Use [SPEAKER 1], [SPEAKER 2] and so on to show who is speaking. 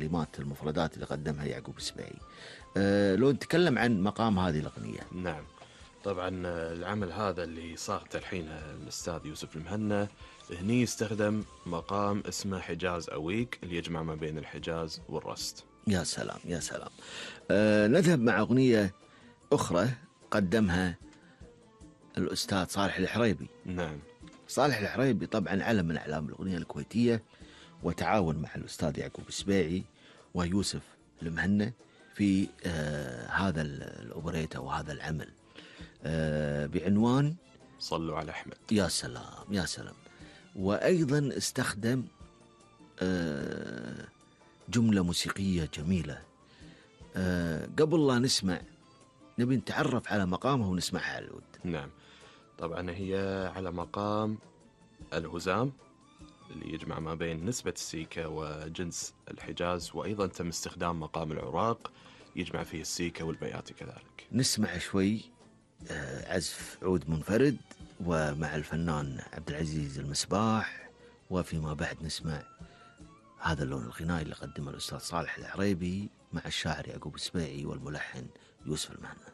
[SPEAKER 1] الكلمات المفردات اللي قدمها يعقوب السباعي. لو نتكلم عن مقام هذه الأغنية.
[SPEAKER 2] نعم، طبعا العمل هذا اللي صاغ تلحينه الأستاذ يوسف المهنا، هني يستخدم مقام اسمه حجاز أويك اللي يجمع ما بين الحجاز والرست.
[SPEAKER 1] يا سلام يا سلام. نذهب مع أغنية أخرى قدمها الأستاذ صالح الحريبي.
[SPEAKER 2] نعم،
[SPEAKER 1] صالح الحريبي طبعا علم من أعلام الأغنية الكويتية، وتعاون مع الأستاذ يعقوب السباعي ويوسف المهنا في هذا الأوبريتا وهذا العمل بعنوان
[SPEAKER 2] صلوا على أحمد.
[SPEAKER 1] يا سلام يا سلام. وأيضا استخدم جملة موسيقية جميلة. قبل لا نسمع نبي نتعرف على مقامه ونسمعها على الود.
[SPEAKER 2] نعم، طبعا هي على مقام الهزام اللي يجمع ما بين نسبة السيكا وجنس الحجاز، وأيضا تم استخدام مقام العراق يجمع فيه السيكا والبياتي كذلك.
[SPEAKER 1] نسمع شوي عزف عود منفرد ومع الفنان عبد العزيز المسباح، وفيما بعد نسمع هذا اللون الغنائي اللي قدمه الأستاذ صالح الحريبي مع الشاعر يعقوب السباعي والملحن يوسف المهنا.